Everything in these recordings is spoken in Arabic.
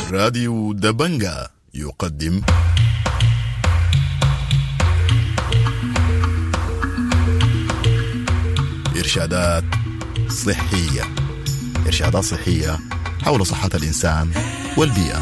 راديو دبنجة يقدم إرشادات صحية حول صحة الإنسان والبيئة.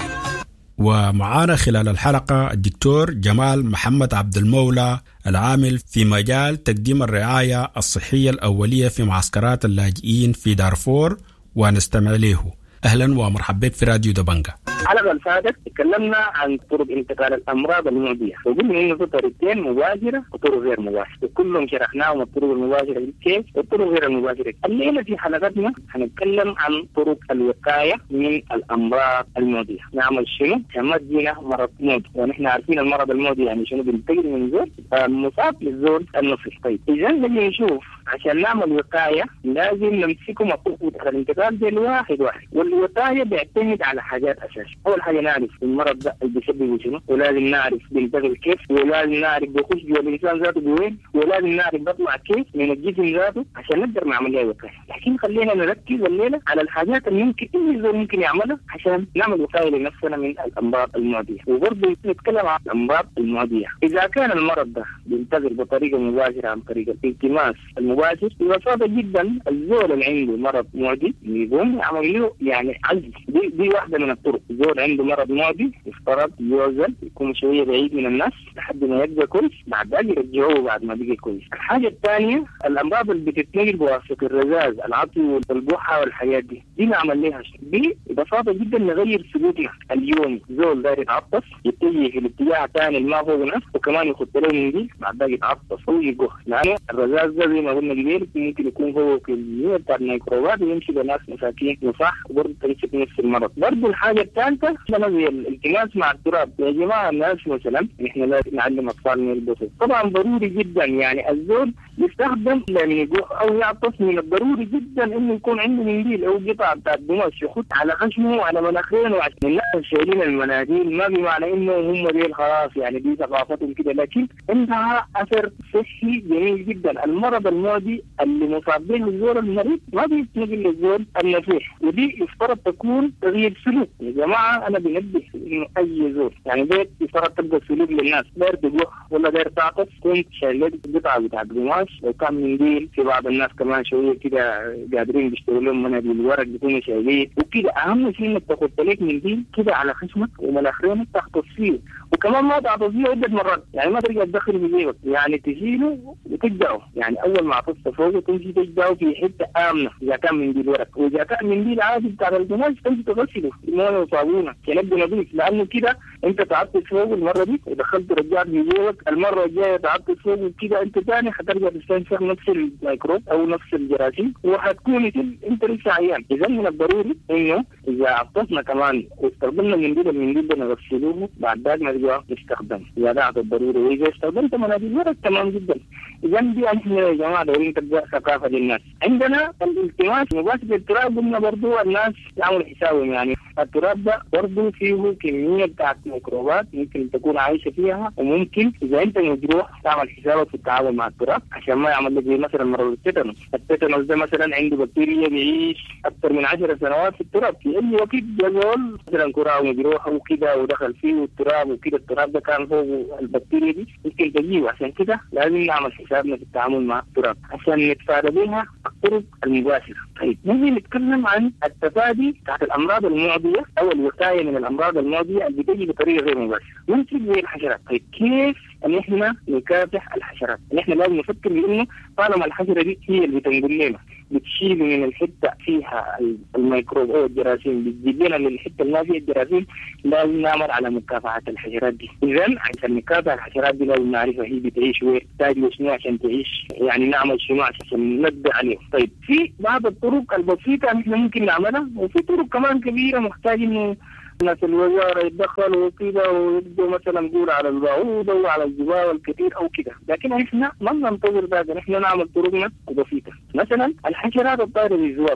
ومعانا خلال الحلقة الدكتور جمال محمد عبد المولى العامل في مجال تقديم الرعاية الصحية الأولية في معسكرات اللاجئين في دارفور، ونستمع له. أهلا ومرحبا بك في راديو دبنجة. الحلقة اللي فاتت تكلمنا عن طرق انتقال الأمراض المعدية، وقلنا إنه في طريقتين مباشرة وطرق غير مباشرة، وكلهم شرحناهم الطرق المباشرة كيف والطرق غير المباشرة. الليلة في حلقتنا هنتكلم عن طرق الوقاية من الأمراض المعدية. نعمل شنو؟ كما تجينا مرض معدي، ونحن عارفين المرض المعدي يعني شنو، بينتقل من زول مصاب للزول النصفي. طيب إذا نجي نشوف عشان نعمل وقاية لازم نمسكهم الطرق الانتقال دي واحد، والوقاية بيعتمد على حاجات أساسية. أول حاجة نعرف المرض ده اللي بيسببه شنو، ولازم نعرف بينتقل كيف، ولازم نعرف بيخش جوا الإنسان ذاته بوين، ولازم نعرف بيطلع كيف من الجسم ذاته عشان نقدر نعمل لها وقاية. لكن خلينا نركز الليلة على الحاجات اللي ممكن إنه ممكن يعملها عشان نعمل وقاية لنفسنا من الأمراض المعدية. وبرضه نتكلم عن الأمراض المعدية. إذا كان المرض ده بينتقل بطريقة مباشرة عن طريق الالتماس المباشر، ببساطة جدا الزول اللي عنده مرض معدي يقوم يعمل له يعني عزل. دي واحدة من الطرق. زول عنده مرض معدي يفترض يوزن، يكون شوية بعيد من الناس لحد ما يبقى كويس، بعد ذلك يرجعوه بعد ما بقى كويس. الحاجة الثانية الأمراض اللي بتتنقل بواسطة الرذاذ، العطي والبحة والحاجات دي نعمل لها دي ببساطة جدا نغير سلوكنا اليومي. زول داير يتعطس يتجه في الاتجاه الثاني اللي ما فوق نفسه، وكمان يخط له من دي بعد ذلك يتعطس ويقه، لأنه الرذاذ ده زي ما قلنا قبل ممكن يكون هو كمية بتاع الميكروبات ويمشي لناس مساكين وصح، وبرضه تمسك نفس المرض. برضه الحاجة الثالثة زي الالتماس مع التراب. يا جماعة الناس مثلا نحن لازم نعلم أطفالنا يلبسوا، طبعا ضروري جدا يعني الزول يستخدم لأن يقوح أو يعطس، من الضروري جدا إنه يكون عنده منديل أو قطعة بتاع قماش يخط على خشمه وعلى مناخيره. وعشان الناس شايلين المناديل ما بمعنى إنه هم دي خلاص يعني دي ثقافتهم كده، لكن عندها أثر صحي جميل جدا. المرض المعدي اللي مصاب به الزول المريض ما بيتنقل للزول النزيح، ودي يفترض تكون تغيير سلوك. يا جماعة أنا بنبه إنه أي زول يعني بيت يفترض تبقى سلوك للناس، داير تجوح ولا داير تعطس كنت شايل قطعة بتاع قماش، لو كان منديل في بعض الناس كمان شوية كده قادرين بيشتغلوا لهم مناديل الورق بيكونوا شايلين وكده. أهم شيء إنك تاخد لك منديل كده على خشمك ومناخيرك تحطس فيه، وكمان ما تعطس فيه عدة مرات، يعني ما ترجع تدخل في جيبك، يعني تشيله وتجدعه. يعني أول ما عطست فوقه تمشي تجدعه في حتة آمنة إذا كان منديل ورق، وإذا كان منديل عادي بتاع القماش تمشي تغسله بمويه وصابونة يبقى نظيف، لأنه كده أنت تعطس فوقه المرة دي ودخلت رجعت في جيبك، المرة الجاية تعطس فوقه كده أنت ثاني هترجع تستنشق نفس الميكروب أو نفس الجراثيم وهتكون أنت لسه عيان. إذا من الضروري إنه إذا عطسنا كمان واستخدمنا المنديل ده نغسلوه بعد ذلك نرجع نستخدمه، إذا ده الضروري. وإذا استخدمت مناديل ورق تمام جدا. إذا دي احنا يا جماعة دايرين تبقى ثقافة للناس. عندنا الالتماس مباشر التراب، قلنا برضو الناس يعملوا حسابهم، يعني التراب ده برضو فيه كمية بتاعت ميكروبات ممكن تكون عايشة فيها، وممكن إذا أنت مجروح تعمل حسابك في التعامل مع التراب عشان ما يعمل لك زي مثلا مرض التيتانوس. التيتانوس ده مثلا عنده بكتيريا بيعيش أكثر من 10 سنوات في التراب، في أي وقت جزول مثلا كرة مجروحة وكده ودخل فيه التراب وكده، التراب ده كان فوق البكتيريا دي ممكن تجيه. عشان كده لازم نعمل حسابنا في التعامل مع التراب عشان نتفادى بها الطرق المباشرة. طيب نيجي نتكلم عن التفادي بتاعت الأمراض المعدية أو الوقاية من الأمراض المعدية اللي بتجي بطريقة غير مباشرة، ممكن زي الحشرات. طيب كيف ان احنا نكافح الحشرات؟ احنا لازم نفكر بانه طالما الحشرة دي هي اللي بتنقل لنا بتشيل من الحتة فيها الميكروب او الجراثيم بتجيب لنا للحتة اللي ما فيها الجراثيم، لازم نعمل على مكافحة الحشرات دي. اذا عشان نكافح الحشرات دي لازم نعرفها هي بتعيش وين، تحتاج شنو عشان تعيش، يعني نعمل شنو عشان نقضي عليه. طيب في بعض الطرق البسيطة احنا ممكن نعملها، وفي طرق كمان كبيرة محتاج انه ناس الوزارة يتدخلوا وكده ويبدوا مثلا نقول على البعوضة وعلى الزبالة الكثير أو كده، لكن إحنا ما ننتظر ذلك، إحنا نعمل طرقنا بسيطة. مثلا الحشرات الطائرة بالزواب مثلا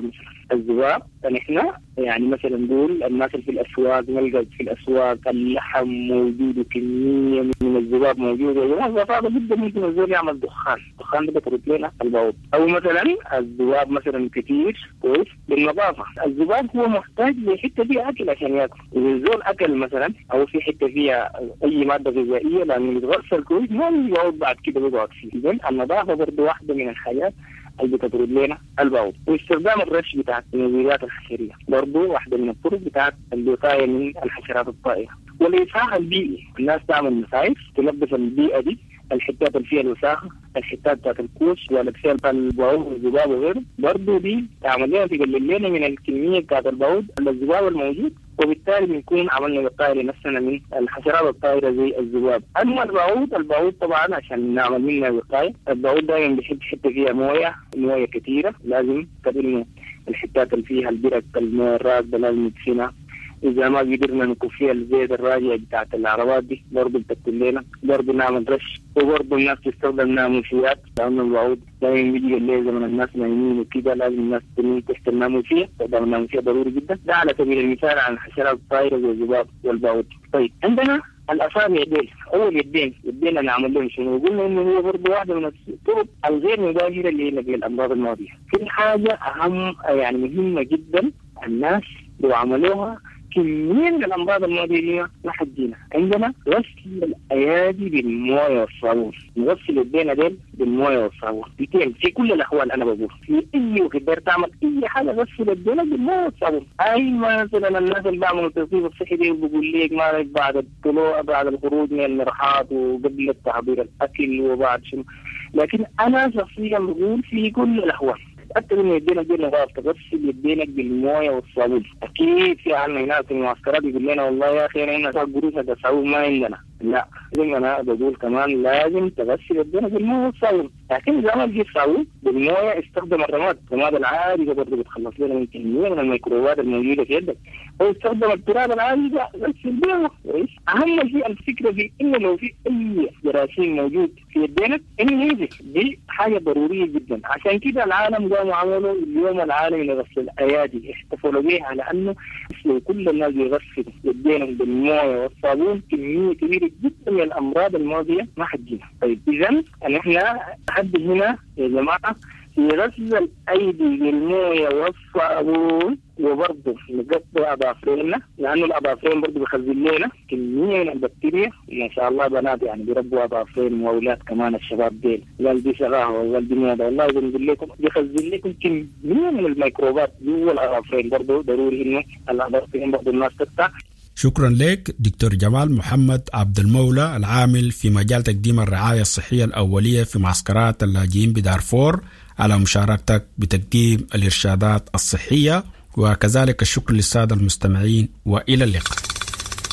الذباب. فنحن يعني مثلا نقول الناس اللي في الأسواق نلقى في الأسواق اللحم موجود وكمية من الذباب موجودة، وهذا صعب جدا ممكن الزول يعمل دخان ده بترد لنا البعوض. أو مثلا الذباب مثلا كتير كويس بالنظافة. الذباب هو محتاج لحتة فيها أكل عشان يأكل. إذا الزول أكل مثلا أو في حتة فيها أي مادة غذائية لأنه يتغسل كويس ما يقعد بعد كده بيقعد فيه. إذن النظافة برضه واحدة من الحاجات اللي بتطرد لنا البعوض. واستخدام الرش بتاعت المبيدات الحشرية برضه واحدة من الطرق بتاعت الوقاية من الحشرات الطائرة. والإصلاح البيئي، الناس تعمل مساعف تنظف البيئة دي، الحتات اللي فيها الوساخة، الحتات بتاعت الكوش والأكسير بتاع البعوض والذباب وغيره، برضه دي تعمل لنا تقلل لنا من الكمية بتاعت البعوض الذباب الموجود، وبالتالي بنكون عملنا وقاية لنفسنا من الحشرات الطائرة زي الذباب. أما البعوض طبعا عشان نعمل منها وقاية، البعوض دائما بيحب حتة فيها موية كثيرة، لازم إنه الحتات اللي فيها البرك الموية الراكدة لازم ندفنها. إذا ما قدرنا نكون فيها الزيت الراجع بتاعت العربات دي برضه بتكون لنا، برضه نعمل رش. وبرضه الناس تستخدم ناموسيات، لأن البعوض دائما بيجي الليل زمن الناس نايمين وكده لازم الناس تنام تحت الناموسية، استخدام الناموسية ضروري جدا. ده على سبيل المثال عن الحشرات الطائرة زي الذباب والبعوض. طيب عندنا الأصابع يدين، أول يدين نعمل لهم شنو؟ قلنا إنه هو برضه واحدة من الطرق الغير مباشرة اللي نقل الأمراض الماضية. في حاجة أهم يعني مهمة جدا الناس لو عملوها كمية من الأمراض المعدية لحدينا. عندنا غسل الأيادي بالموية والصابون، نغسل يدينا ديل بالموية والصابون في كل الأحوال. أنا بقول في أي وقت تعمل أي حاجة غسل يدينا بالموية والصابون. أي مثلا الناس اللي بعملوا التوصيف الصحي دي بقول لك ما بعد الطلوع بعد الخروج من المرحاض وقبل تحضير الأكل وبعد شنو، لكن أنا شخصيا بقول في كل الأحوال تأكد إن يدينا دي نظافة، تغسل يدينك بالموية والصابون. أكيد في عنا هناك في المعسكرات يقول لنا والله يا أخي أنا هنا قروش الصابون ما عندنا، لا زي أنا بقول كمان لازم تغسل يدينا بالموية والصابون. لكن إذا ما تجيب صابون بالموية استخدم الرماد العادي برضه بتخلص لنا من كمية من الميكروبات الموجودة في يدك، أو استخدم التراب العادي ده غسل بيه كويس. أهم شيء الفكرة في إنه لو في أي جراثيم موجود في يدينك إنه ينزل، دي حاجة ضرورية جدا. عشان كده العالم قاموا عملوا اليوم العالمي لغسل الأيادي، احتفلوا به على أنه كل الناس يغسلوا يدينهم بالموية والصابون كمية كبيرة جدا من الأمراض الماضية ما حدينا. طيب إذن نحن لحد هنا يا جماعة في غسل الأيدي بالموية والصابون، وبرضه نقطع أظافرنا لأنه الأظافرين برضه بيخزن لنا كمية من البكتيريا. ما شاء الله بنات يعني بيربوا أظافرين وأولاد كمان الشباب ديل والدي شغاها والدي موضة، والله بنقول لكم بيخزن لكم كمية من الميكروبات جوا الأظافرين. برضه ضروري إنه الأظافرين برضه الناس تقطع. شكرا لك دكتور جمال محمد عبد المولى، العامل في مجال تقديم الرعاية الصحية الأولية في معسكرات اللاجئين بدارفور، على مشاركتك بتقديم الإرشادات الصحية. وكذلك الشكر للسادة المستمعين، وإلى اللقاء.